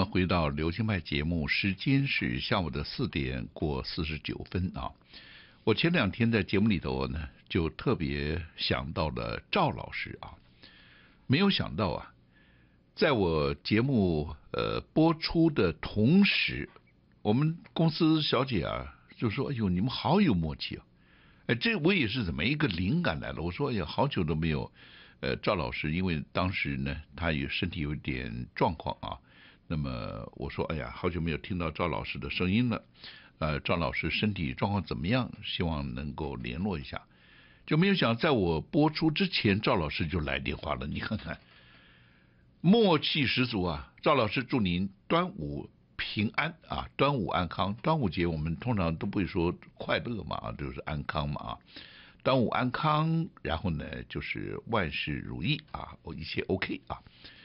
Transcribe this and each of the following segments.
们回到流行派节目，时间是下午的4点过49分啊。我前2天在节目里头呢，就特别想到了赵老师啊，没有想到啊，在我节目播出的同时，我们公司小姐啊就说：“哎呦，你们好有默契啊！”这我也是怎么一个灵感来了？我说：“哎呀，好久都没有赵老师，因为当时呢，他也身体有点状况啊。”那么我说，哎呀，好久没有听到赵老师的声音了，赵老师身体状况怎么样？希望能够联络一下。就没有想在我播出之前，赵老师就来电话了。你看看，默契十足啊！赵老师祝您端午平安啊，端午安康。端午节我们通常都不会说快乐嘛，就是安康嘛啊。端午安康，然后呢就是万事如意啊，一切 OK 啊。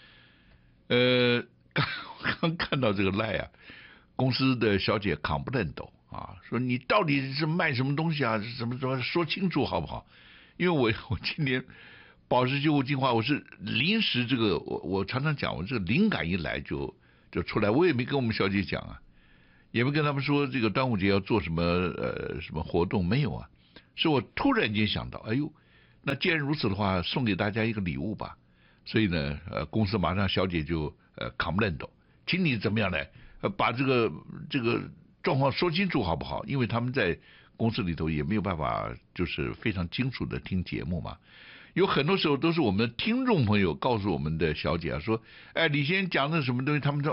刚看到这个赖啊，公司的小姐扛不认抖啊，说你到底是卖什么东西啊？什么说清楚好不好？因为我今年保湿修护精华，我是临时这个我常常讲，我这个灵感一来就出来，我也没跟我们小姐讲啊，也没跟他们说这个端午节要做什么什么活动，没有啊，是我突然间想到，哎呦，那既然如此的话，送给大家一个礼物吧。所以呢，公司马上小姐就扛不认抖，请你怎么样呢？把这个状况说清楚好不好？因为他们在公司里头也没有办法，就是非常清楚的听节目嘛。有很多时候都是我们的听众朋友告诉我们的小姐啊，说，哎，你先讲的什么东西，他们说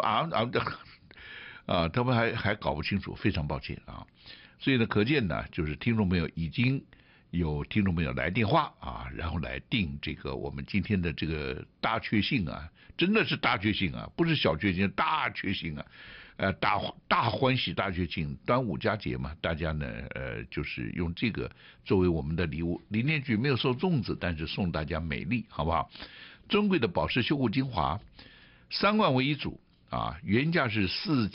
他们还搞不清楚，非常抱歉啊。所以呢，可见呢，就是听众朋友已经有听众朋友来电话啊，然后来定这个我们今天的这个大确幸啊，真的是大确幸啊，不是小确幸，大确幸啊，大欢喜大确幸，端午佳节嘛，大家呢就是用这个作为我们的礼物。李念举没有收粽子，但是送大家美丽，好不好？尊贵的保湿修护精华，3罐为一组啊，原价是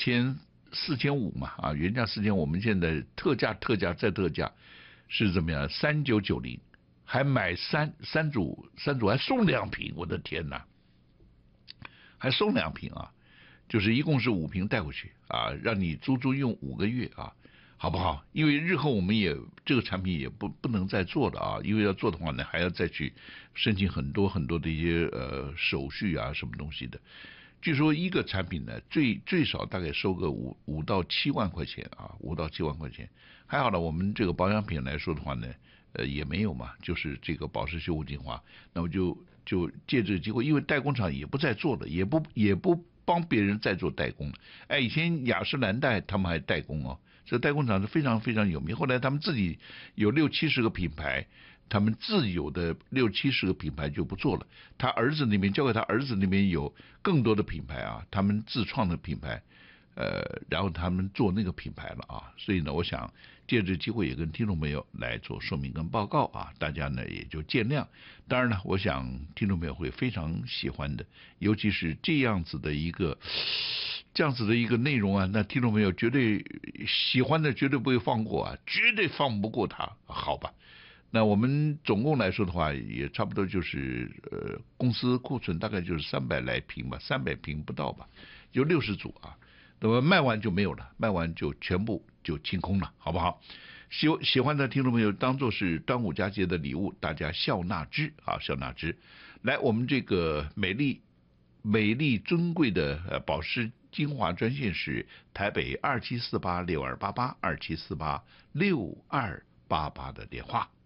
4500嘛啊，原价4500，我们现在特价再特价。是怎么样？3990，还买三组还送2瓶，我的天哪！还送2瓶啊，就是一共是5瓶带回去啊，让你足足用5个月啊，好不好？因为日后我们也这个产品也不能再做了啊，因为要做的话呢，还要再去申请很多的一些手续啊，什么东西的。据说一个产品呢，最少大概收个5到7万块钱啊，5到7万块钱。还好了，我们这个保养品来说的话呢，也没有嘛，就是这个保湿修护精华。那么就借这个机会，因为代工厂也不再做了，也不帮别人再做代工了。哎，以前雅诗兰黛他们还代工哦，这个代工厂是非常非常有名。后来他们自己有60-70个品牌。他们自有的60-70个品牌就不做了，他儿子那边交给他儿子那边有更多的品牌啊，他们自创的品牌，然后他们做那个品牌了啊，所以呢，我想借这机会也跟听众朋友来做说明跟报告啊，大家呢也就见谅。当然呢，我想听众朋友会非常喜欢的，尤其是这样子的一个内容啊，那听众朋友绝对喜欢的，绝对不会放过啊，绝对放不过他，好吧？那我们总共来说的话，也差不多就是公司库存大概就是300来瓶吧，300瓶不到吧，有60组啊。那么卖完就没有了，卖完就全部就清空了，好不好？喜欢的听众朋友当做是端午佳节的礼物，大家笑纳之啊，笑纳之。来，我们这个美丽尊贵的保湿精华专线是台北27486288，27486288的电话。